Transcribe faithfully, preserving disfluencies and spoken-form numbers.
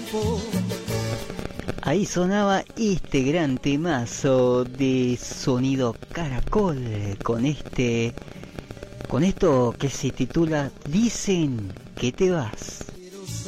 Ahí sonaba este gran temazo de Sonido Caracol con este con esto que se titula Dicen que te vas.